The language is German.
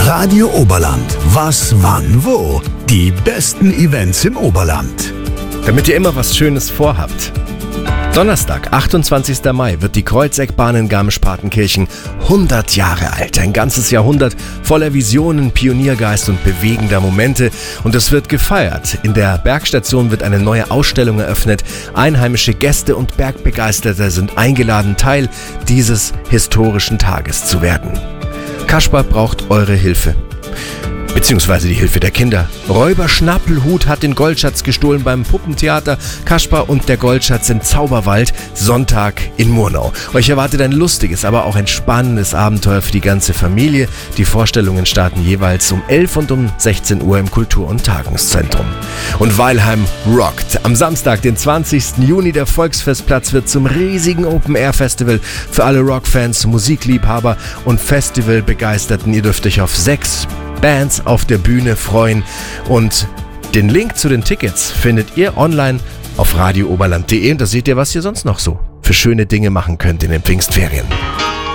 Radio Oberland. Was, wann, wo? Die besten Events im Oberland. Damit ihr immer was Schönes vorhabt. Donnerstag, 28. Mai, wird die Kreuzeckbahn in Garmisch-Partenkirchen 100 Jahre alt. Ein ganzes Jahrhundert voller Visionen, Pioniergeist und bewegender Momente. Und es wird gefeiert. In der Bergstation wird eine neue Ausstellung eröffnet. Einheimische Gäste und Bergbegeisterte sind eingeladen, Teil dieses historischen Tages zu werden. Kaspar braucht eure Hilfe. Beziehungsweise die Hilfe der Kinder. Räuber Schnappelhut hat den Goldschatz gestohlen beim Puppentheater Kaspar und der Goldschatz im Zauberwald, Sonntag in Murnau. Euch erwartet ein lustiges, aber auch ein spannendes Abenteuer für die ganze Familie. Die Vorstellungen starten jeweils um 11 und um 16 Uhr im Kultur- und Tagungszentrum. Und Weilheim rockt. Am Samstag, den 20. Juni, der Volksfestplatz wird zum riesigen Open-Air-Festival für alle Rockfans, Musikliebhaber und Festivalbegeisterten. Ihr dürft euch auf 6 Bands auf der Bühne freuen und den Link zu den Tickets findet ihr online auf radiooberland.de und da seht ihr, was ihr sonst noch so für schöne Dinge machen könnt in den Pfingstferien.